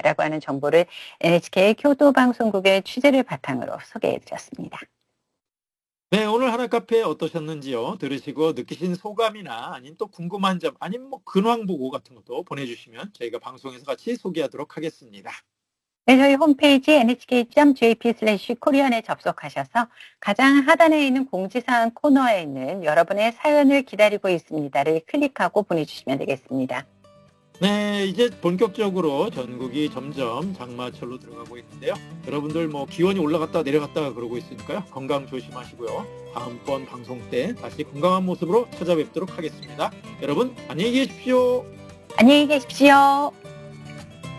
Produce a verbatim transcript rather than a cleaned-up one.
있다라고 하는 정보를 엔에이치케이 교토방송국의 취재를 바탕으로 소개해 드렸습니다. 네, 오늘 하나카페 어떠셨는지요? 들으시고 느끼신 소감이나 아니면 또 궁금한 점, 아니면 뭐 근황 보고 같은 것도 보내주시면 저희가 방송에서 같이 소개하도록 하겠습니다. 네, 저희 홈페이지 엔에이치케이 닷 제이피 슬래시 코리안에 접속하셔서 가장 하단에 있는 공지사항 코너에 있는 여러분의 사연을 기다리고 있습니다를 클릭하고 보내주시면 되겠습니다. 네, 이제 본격적으로 전국이 점점 장마철로 들어가고 있는데요. 여러분들 뭐 기온이 올라갔다 내려갔다 그러고 있으니까요. 건강 조심하시고요. 다음번 방송 때 다시 건강한 모습으로 찾아뵙도록 하겠습니다. 여러분 안녕히 계십시오. 안녕히 계십시오.